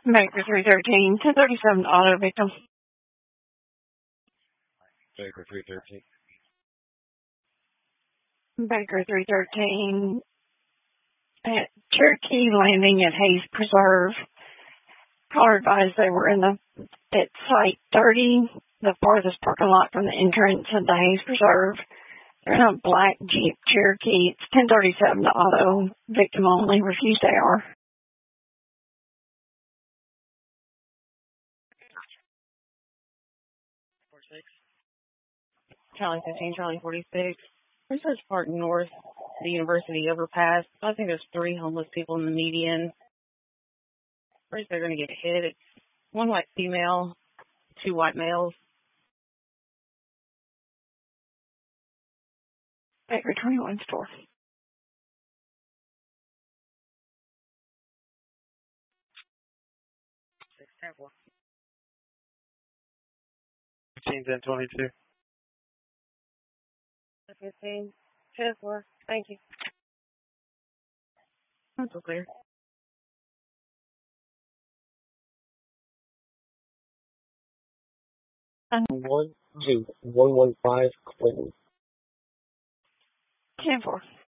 Baker 313, 1037 auto victim. Baker 313. Baker 313 at Cherokee Landing at Hayes Preserve. Caller advised they were at site 30, the farthest parking lot from the entrance of the Hayes Preserve. They're in a black Jeep Cherokee. It's 1037 auto, victim only, refused AR. Charlie 15, Charlie 46. Research Park North, the University overpass. I think there's 3 homeless people in the median. First, they're going to get hit. It's 1 white female, 2 white males. Baker 21 store. Terrible. 15, 10, 22. 15, 10, 4. Thank you. That's all clear. One, 2, 115, Clinton. 10-4.